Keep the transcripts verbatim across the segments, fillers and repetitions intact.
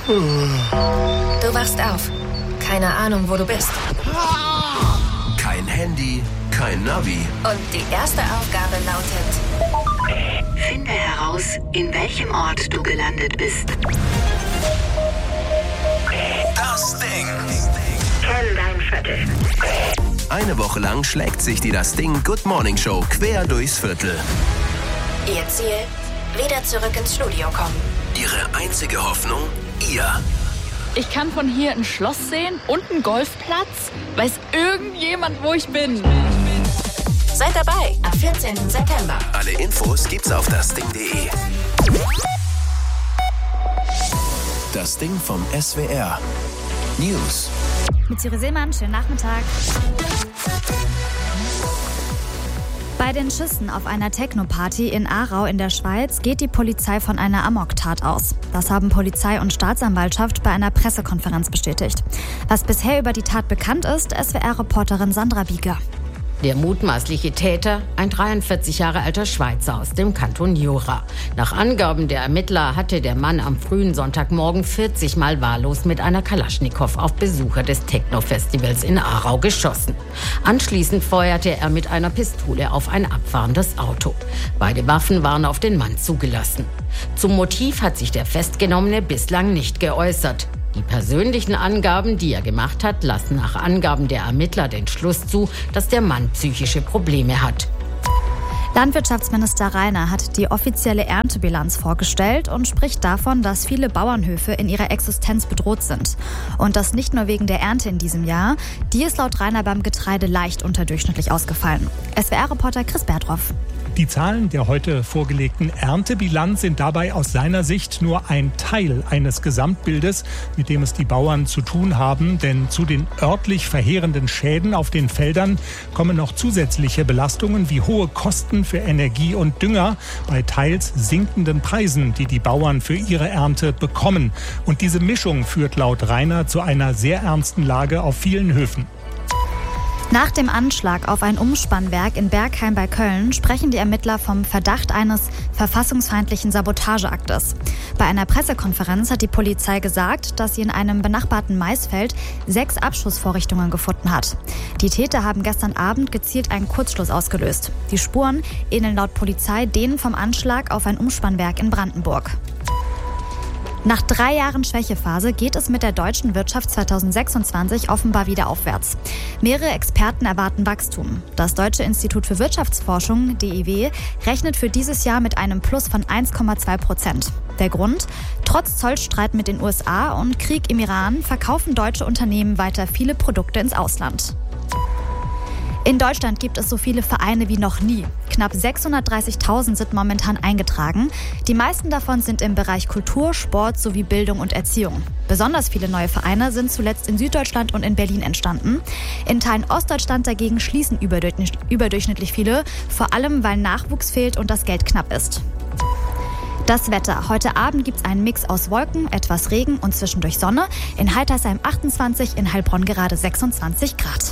Du wachst auf. Keine Ahnung, wo du bist. Kein Handy, kein Navi. Und die erste Aufgabe lautet: Finde heraus, in welchem Ort du gelandet bist. Das Ding. Kenn dein Viertel. Eine Woche lang schlägt sich die Das Ding Good Morning Show quer durchs Viertel. Ihr Ziel? Wieder zurück ins Studio kommen. Ihre einzige Hoffnung? Ihr. Ich kann von hier ein Schloss sehen und einen Golfplatz. Weiß irgendjemand, wo ich bin? Seid dabei am vierzehnten September. Alle Infos gibt's auf das ding punkt de. Das Ding vom S W R. News. Mit Thierry Seemann, schönen Nachmittag. Bei den Schüssen auf einer Techno-Party in Aarau in der Schweiz geht die Polizei von einer Amoktat aus. Das haben Polizei und Staatsanwaltschaft bei einer Pressekonferenz bestätigt. Was bisher über die Tat bekannt ist, S W R-Reporterin Sandra Bieger. Der mutmaßliche Täter, ein dreiundvierzig Jahre alter Schweizer aus dem Kanton Jura. Nach Angaben der Ermittler hatte der Mann am frühen Sonntagmorgen vierzig Mal wahllos mit einer Kalaschnikow auf Besucher des Techno-Festivals in Aarau geschossen. Anschließend feuerte er mit einer Pistole auf ein abfahrendes Auto. Beide Waffen waren auf den Mann zugelassen. Zum Motiv hat sich der Festgenommene bislang nicht geäußert. Die persönlichen Angaben, die er gemacht hat, lassen nach Angaben der Ermittler den Schluss zu, dass der Mann psychische Probleme hat. Landwirtschaftsminister Rainer hat die offizielle Erntebilanz vorgestellt und spricht davon, dass viele Bauernhöfe in ihrer Existenz bedroht sind. Und das nicht nur wegen der Ernte in diesem Jahr. Die ist laut Rainer beim Getreide leicht unterdurchschnittlich ausgefallen. S W R-Reporter Chris Berdroff. Die Zahlen der heute vorgelegten Erntebilanz sind dabei aus seiner Sicht nur ein Teil eines Gesamtbildes, mit dem es die Bauern zu tun haben. Denn zu den örtlich verheerenden Schäden auf den Feldern kommen noch zusätzliche Belastungen wie hohe Kosten für Energie und Dünger bei teils sinkenden Preisen, die die Bauern für ihre Ernte bekommen. Und diese Mischung führt laut Rainer zu einer sehr ernsten Lage auf vielen Höfen. Nach dem Anschlag auf ein Umspannwerk in Bergheim bei Köln sprechen die Ermittler vom Verdacht eines verfassungsfeindlichen Sabotageaktes. Bei einer Pressekonferenz hat die Polizei gesagt, dass sie in einem benachbarten Maisfeld sechs Abschussvorrichtungen gefunden hat. Die Täter haben gestern Abend gezielt einen Kurzschluss ausgelöst. Die Spuren ähneln laut Polizei denen vom Anschlag auf ein Umspannwerk in Brandenburg. Nach drei Jahren Schwächephase geht es mit der deutschen Wirtschaft zweitausendsechsundzwanzig offenbar wieder aufwärts. Mehrere Experten erwarten Wachstum. Das Deutsche Institut für Wirtschaftsforschung, D I W, rechnet für dieses Jahr mit einem Plus von eins Komma zwei Prozent. Der Grund? Trotz Zollstreit mit den U S A und Krieg im Iran verkaufen deutsche Unternehmen weiter viele Produkte ins Ausland. In Deutschland gibt es so viele Vereine wie noch nie. Knapp sechshundertdreißigtausend sind momentan eingetragen. Die meisten davon sind im Bereich Kultur, Sport sowie Bildung und Erziehung. Besonders viele neue Vereine sind zuletzt in Süddeutschland und in Berlin entstanden. In Teilen Ostdeutschland dagegen schließen überdurchschnittlich viele, vor allem weil Nachwuchs fehlt und das Geld knapp ist. Das Wetter. Heute Abend gibt es einen Mix aus Wolken, etwas Regen und zwischendurch Sonne. In Heitersheim achtundzwanzig, in Heilbronn gerade sechsundzwanzig Grad.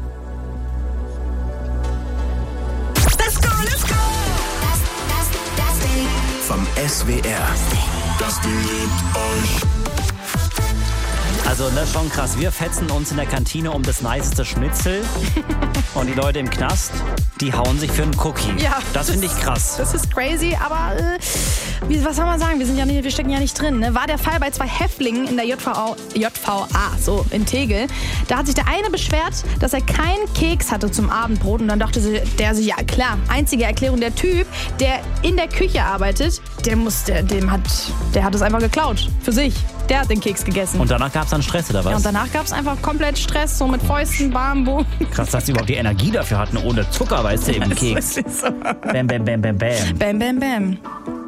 Vom S W R. Das Ding liebt euch. Also, das ist schon krass. Wir fetzen uns in der Kantine um das niceste Schnitzel. Und die Leute im Knast, die hauen sich für einen Cookie. Ja, das finde ich krass. Das ist crazy, aber äh, wie, was soll man sagen? Wir, sind ja nicht, wir stecken ja nicht drin. Ne? War der Fall bei zwei Häftlingen in der J V A, J V A, so in Tegel. Da hat sich der eine beschwert, dass er keinen Keks hatte zum Abendbrot. Und dann dachte der sich, ja klar, einzige Erklärung, der Typ, der in der Küche arbeitet, der muss, der, dem hat, der hat es einfach geklaut. Für sich. Der hat den Keks gegessen. Und danach gab es dann Stress, oder was? Ja, und danach gab es einfach komplett Stress, so mit Fäusten, Bam, Boom. Krass, dass sie überhaupt die Energie dafür hatten, ohne Zucker, weißt du, im Keks. Das ist so. Bam, bam, bam, bam, bam. Bam, bam, bam.